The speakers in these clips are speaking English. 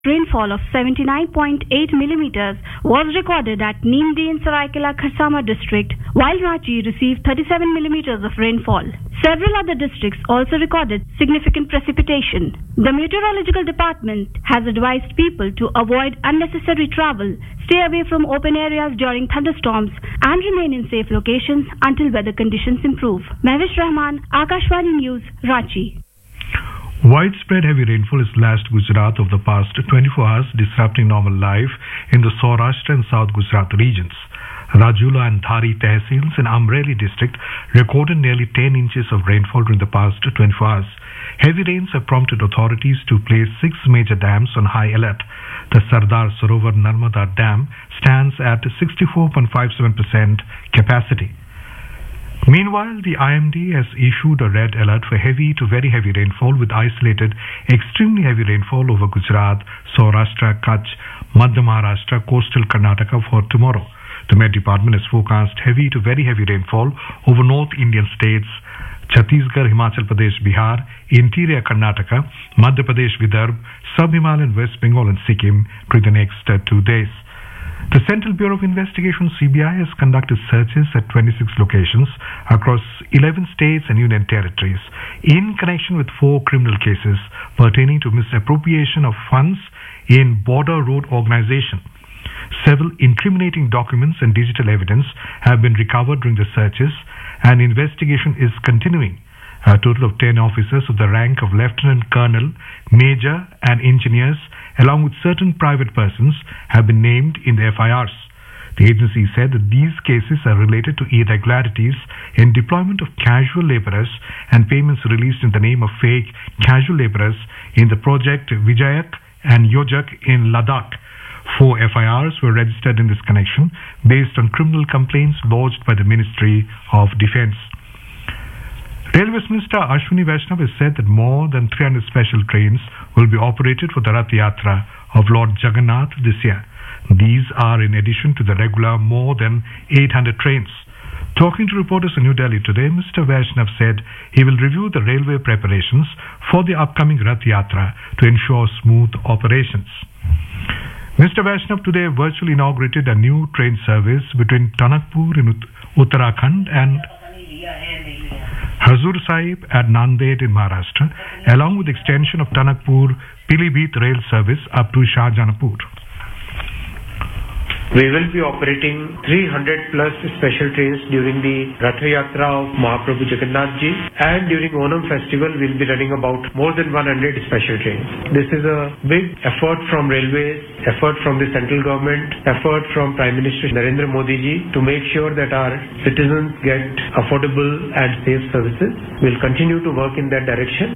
Rainfall of 79.8 millimeters was recorded at Nimdi in Saraikela Kharsama district, while Ranchi received 37 millimeters of rainfall. Several other districts also recorded significant precipitation. The Meteorological Department has advised people to avoid unnecessary travel, stay away from open areas during thunderstorms, and remain in safe locations until weather conditions improve. Mehwish Rahman, Akashvani News, Ranchi. Widespread heavy rainfall has lashed Gujarat over the past 24 hours, disrupting normal life in the Saurashtra and South Gujarat regions. Rajula and Dhari Tehsils in Amreli district recorded nearly 10 inches of rainfall during the past 24 hours. Heavy rains have prompted authorities to place 6 major dams on high alert. The Sardar Sarovar Narmada Dam stands at 64.57% capacity. Meanwhile, the IMD has issued a red alert for heavy to very heavy rainfall with isolated extremely heavy rainfall over Gujarat, Saurashtra, Kutch, Madhya Maharashtra, coastal Karnataka for tomorrow. The Met Department has forecast heavy to very heavy rainfall over North Indian states, Chhattisgarh, Himachal Pradesh, Bihar, interior Karnataka, Madhya Pradesh, Vidarbha, Sub-Himalayan West Bengal and Sikkim during the next 2 days. The Central Bureau of Investigation (CBI) has conducted searches at 26 locations across 11 states and union territories in connection with 4 criminal cases pertaining to misappropriation of funds in border road organization. Several incriminating documents and digital evidence have been recovered during the searches, and investigation is continuing. A total of 10 officers of the rank of Lieutenant Colonel, Major and engineers, along with certain private persons, have been named in the FIRs. The agency said that these cases are related to irregularities in deployment of casual laborers and payments released in the name of fake casual laborers in the project Vijayak and Yojak in Ladakh. 4 FIRs were registered in this connection based on criminal complaints lodged by the Ministry of Defence. Railways Minister Ashwini Vaishnav has said that more than 300 special trains will be operated for the Rath Yatra of Lord Jagannath this year. These are in addition to the regular more than 800 trains. Talking to reporters in New Delhi today, Mr. Vaishnav said he will review the railway preparations for the upcoming Rath Yatra to ensure smooth operations. Mr. Vaishnav today virtually inaugurated a new train service between Tanakpur in Uttarakhand and Hazur Sahib at Nanded in Maharashtra, along with extension of Tanakpur Pilibhit rail service up to Shahjahanpur. We will be operating 300 plus special trains during the Rath Yatra of Mahaprabhu Jagannath Ji, and during Onam festival we will be running about more than 100 special trains. This is a big effort from railways, effort from the central government, effort from Prime Minister Narendra Modi Ji to make sure that our citizens get affordable and safe services. We will continue to work in that direction.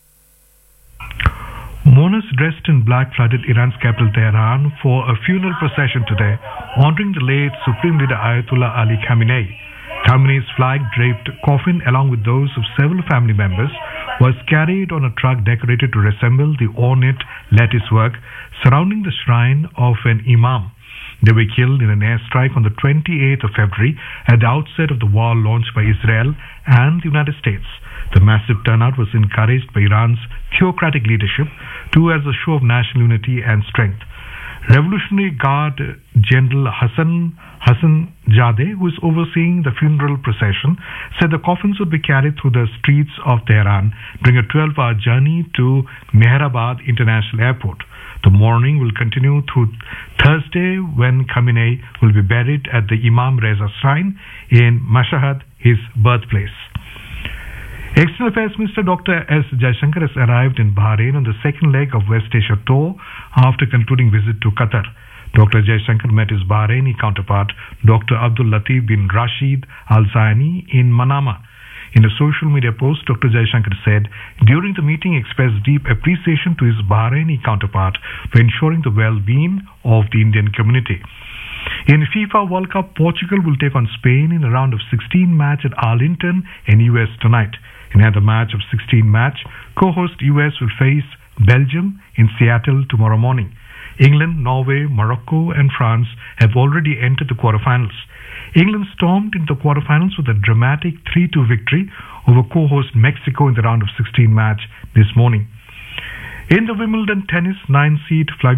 Mourners dressed in black flooded Iran's capital Tehran for a funeral procession today, honoring the late Supreme Leader Ayatollah Ali Khamenei. Khamenei's flag-draped coffin, along with those of several family members, was carried on a truck decorated to resemble the ornate latticework surrounding the shrine of an imam. They were killed in an airstrike on the 28th of February at the outset of the war launched by Israel and the United States. The massive turnout was encouraged by Iran's theocratic leadership, too, as a show of national unity and strength. Revolutionary Guard General Hassan Zadeh, who is overseeing the funeral procession, said the coffins would be carried through the streets of Tehran during a 12-hour journey to Mehrabad International Airport. The mourning will continue through Thursday, when Khamenei will be buried at the Imam Reza Shrine in Mashhad, his birthplace. External Affairs Minister Dr. S. Jaishankar has arrived in Bahrain on the second leg of West Asia tour after concluding visit to Qatar. Dr. Jaishankar met his Bahraini counterpart Dr. Abdul Latif bin Rashid Al Zayani in Manama. In a social media post, Dr. Jaishankar said during the meeting he expressed deep appreciation to his Bahraini counterpart for ensuring the well-being of the Indian community. In FIFA World Cup, Portugal will take on Spain in a round of 16 match at Arlington in US tonight. In another match of 16 match, co-host US will face Belgium in Seattle tomorrow morning. England, Norway, Morocco and France have already entered the quarterfinals. England stormed into the quarterfinals with a dramatic 3-2 victory over co-host Mexico in the round of 16 match this morning. In the Wimbledon tennis 9-seed flag